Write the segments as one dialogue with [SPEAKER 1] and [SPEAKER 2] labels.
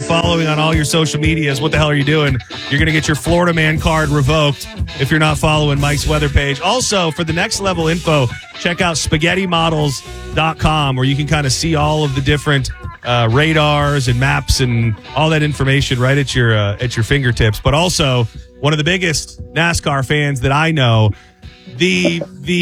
[SPEAKER 1] following on all your social medias, what the hell are you doing? You're going to get your Florida Man card revoked if you're not following Mike's weather page. Also, for the next level info, check out spaghettimodels.com, where you can kind of see all of the different radars and maps and all that information right at your fingertips. But also, one of the biggest NASCAR fans that I know, the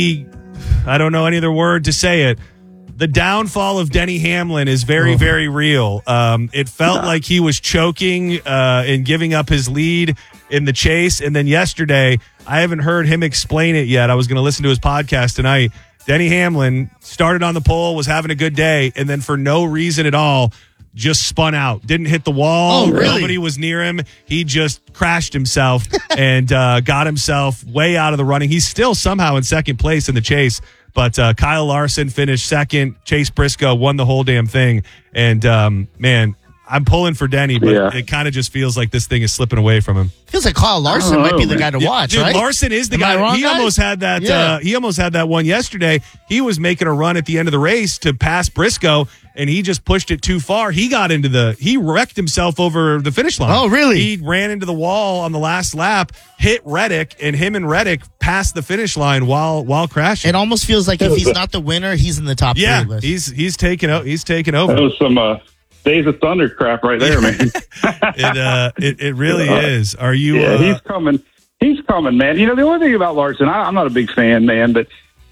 [SPEAKER 1] I don't know any other word to say it, the downfall of Denny Hamlin is very, very real. It felt like he was choking and giving up his lead in the chase. And then yesterday, I haven't heard him explain it yet. I was going to listen to his podcast tonight. Denny Hamlin started on the pole, was having a good day, and then for no reason at all, just spun out. Didn't hit the wall.
[SPEAKER 2] Oh, really?
[SPEAKER 1] Nobody was near him. He just crashed himself and got himself way out of the running. He's still somehow in second place in the chase, but Kyle Larson finished second. Chase Briscoe won the whole damn thing. And, man, I'm pulling for Denny, but it kind of just feels like this thing is slipping away from him.
[SPEAKER 2] Feels like Kyle Larson might be the guy to watch,
[SPEAKER 1] dude,
[SPEAKER 2] right?
[SPEAKER 1] Larson is the guy. He almost had that. He almost had that one yesterday. He was making a run at the end of the race to pass Briscoe, and he just pushed it too far. He wrecked himself over the finish line.
[SPEAKER 2] Oh, really?
[SPEAKER 1] He ran into the wall on the last lap, hit Reddick, and him and Reddick passed the finish line while crashing.
[SPEAKER 2] It almost feels like if he's not the winner, he's in the top 3 list.
[SPEAKER 1] he's taking over.
[SPEAKER 3] That was some Days of Thunder crap right there, man.
[SPEAKER 1] It really is. Are you?
[SPEAKER 3] Yeah, he's coming. He's coming, man. You know, the only thing about Larson, I'm not a big fan, man, but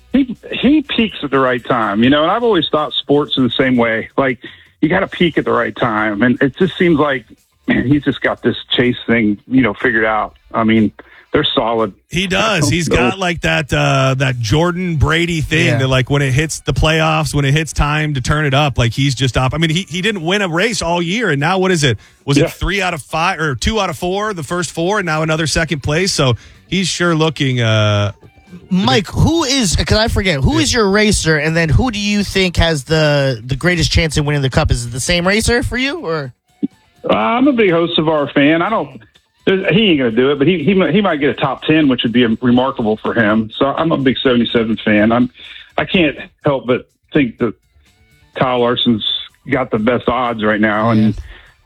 [SPEAKER 3] he peaks at the right time. You know, and I've always thought sports are the same way. Like, you got to peak at the right time, and it just seems like, man, he's just got this chase thing, figured out. I mean, they're solid.
[SPEAKER 1] He does. He's got like that Jordan Brady thing that, like, when it hits the playoffs, when it hits time to turn it up, like, he's just up. I mean, he didn't win a race all year, and now what is it? Was it 3 out of 5 or 2 out of 4, the first 4, and now another second place? So he's sure looking.
[SPEAKER 2] Mike, because I forget, who is your racer, and then who do you think has the greatest chance of winning the Cup? Is it the same racer for you, or?
[SPEAKER 3] I'm a big Hocevar fan. He ain't going to do it, but he might get a top 10, which would be remarkable for him. So I'm a big 77 fan. I can't help but think that Kyle Larson's got the best odds right now. And,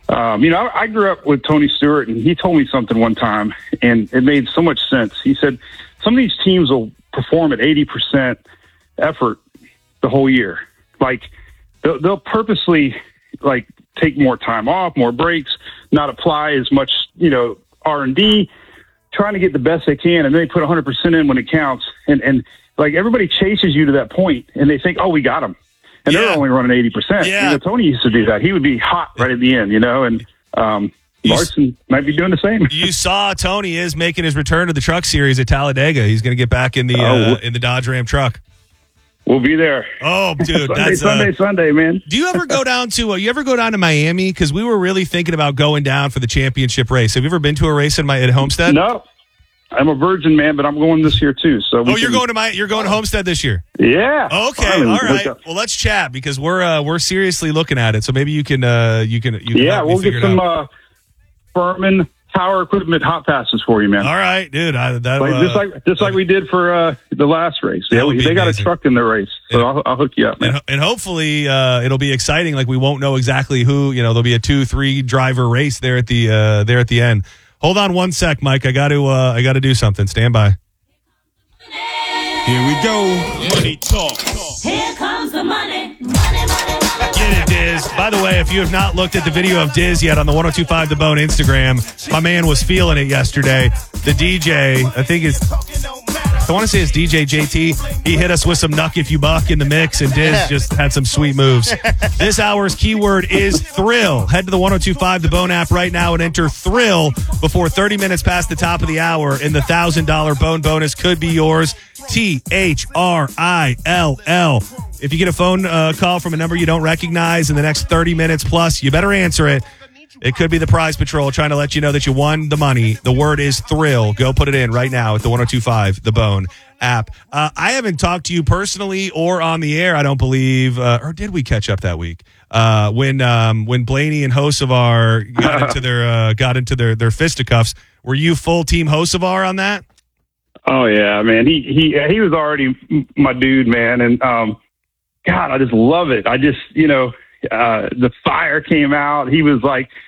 [SPEAKER 3] I grew up with Tony Stewart, and he told me something one time, and it made so much sense. He said, some of these teams will perform at 80% effort the whole year. Like, they'll purposely, like, take more time off, more breaks, not apply as much, R&D, trying to get the best they can, and then they put 100% in when it counts. And like, everybody chases you to that point, and they think, oh, we got them. And they're only running 80%.
[SPEAKER 1] Yeah.
[SPEAKER 3] Tony used to do that. He would be hot right at the end, and Larson might be doing the same.
[SPEAKER 1] You saw Tony is making his return to the Truck Series at Talladega. He's going to get back in the Dodge Ram truck.
[SPEAKER 3] We'll be there.
[SPEAKER 1] Oh, dude,
[SPEAKER 3] Sunday, man.
[SPEAKER 1] Do you ever go down to Miami? Because we were really thinking about going down for the championship race. Have you ever been to a race at Homestead?
[SPEAKER 3] No, I'm a virgin, man, but I'm going this year too. So
[SPEAKER 1] you're going to Homestead this year?
[SPEAKER 3] Yeah.
[SPEAKER 1] Okay. All right. Well, let's chat because we're seriously looking at it. So maybe you can. Yeah,
[SPEAKER 3] we'll get some Furman Power Equipment hot passes for you, man.
[SPEAKER 1] All right, dude.
[SPEAKER 3] Just like we did for the last race. Yeah, they got a truck in the race, so I'll hook you up, man.
[SPEAKER 1] And hopefully it'll be exciting. Like, we won't know exactly who. There'll be a 2-3 driver race there at the end. Hold on one sec, Mike. I got to do something. Stand by.
[SPEAKER 4] Here we go. Money talk.
[SPEAKER 5] Here comes the money. Money.
[SPEAKER 1] Get it, Diz. By the way, if you have not looked at the video of Diz yet on the 102.5 The Bone Instagram, my man was feeling it yesterday. The DJ, I want to say it's DJ JT. He hit us with some Nuck If You Buck in the mix, and Diz just had some sweet moves. This hour's keyword is thrill. Head to the 102.5 The Bone app right now and enter thrill before 30 minutes past the top of the hour, and the $1,000 Bone bonus could be yours. THRILL. If you get a phone call from a number you don't recognize in the next 30 minutes plus, you better answer it. It could be the Prize Patrol trying to let you know that you won the money. The word is thrill. Go put it in right now at the 102.5 The Bone app. I haven't talked to you personally or on the air, I don't believe, or did we catch up that week? When Blaney and Hocevar got into their fisticuffs. Were you full team Hocevar on that?
[SPEAKER 3] Oh yeah, man. He was already my dude, man, and God, I just love it. I just the fire came out. He was like,